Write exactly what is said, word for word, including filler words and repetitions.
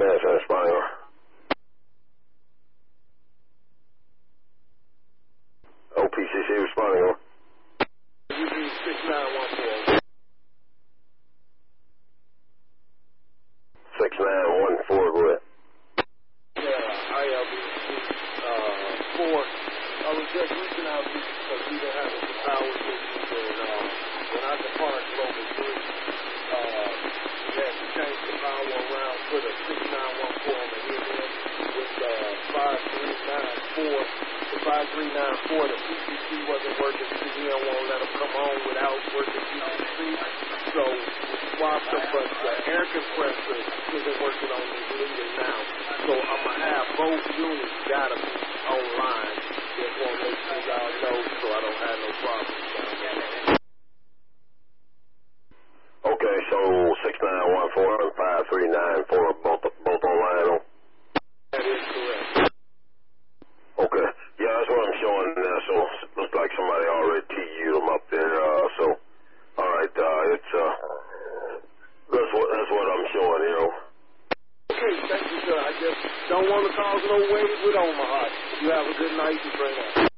Yes, responding. O P C C responding. U B six nine one four. six nine one four, go ahead. Yeah, I L B uh, four. I was just reaching out to you because we were having some power issues, and uh, when I departed local three, uh, we had to change the power around, put a six nine one four on the end end with uh, five three nine four. The five three nine four, the P C C wasn't working, C D M won't let them come on without working P C C. So we swapped them, but the air compressor isn't working on this leader now. So I'm going to have both units got to be online. Just want to make sure y'all know so I don't have no problems down there. Okay, so six nine one four and five three nine four both both online. Oh? That is correct. Okay, yeah, that's what I'm showing now. So looks like somebody already T U'd them up there. Uh, so all right, uh, it's uh, that's what that's what I'm showing. You know. Okay, thank you, sir. I just don't want to cause no waves with Omaha. You have a good night and bring up.